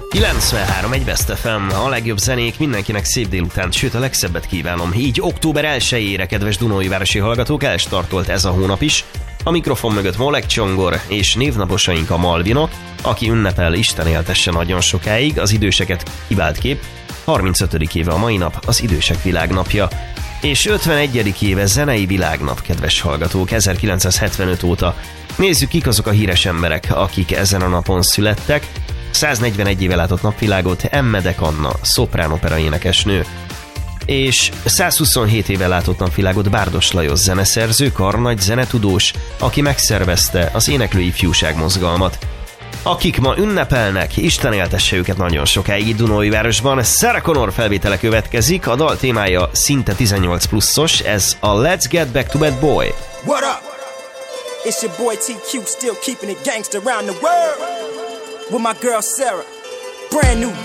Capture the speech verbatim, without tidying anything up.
kilencvenhárom egy Best ef em, a legjobb zenék mindenkinek szép délután, sőt a legszebbet kívánom. Így október elsejére, kedves Dunói-városi hallgatók, elstartolt ez a hónap is. A mikrofon mögött Molek Csongor és névnaposaink a Malvinok, aki ünnepel, Isten éltesse nagyon sokáig, az időseket kivált kép. harmincötödik éve a mai nap, az idősek világnapja. És ötvenegyedik éve zenei világnap, kedves hallgatók, ezerkilencszázhetvenöt óta. Nézzük, kik azok a híres emberek, akik ezen a napon születtek. száznegyvenegy éve látott napvilágot Emmedek Anna, szoprán opera énekesnő. És százhuszonhét éve látott napvilágot Bárdos Lajos, zeneszerző, karnagy, zenetudós, aki megszervezte az éneklő ifjúság mozgalmat. Akik ma ünnepelnek, Isten éltesse őket nagyon sokáig itt Dunói-városban. Sarah Connor felvétele következik, a dal témája szinte tizennyolc pluszos, ez a Let's Get Back to Bad Boy. What up? It's your boy té kú, still keeping it gangster around the world. With my girl Sarah, brand new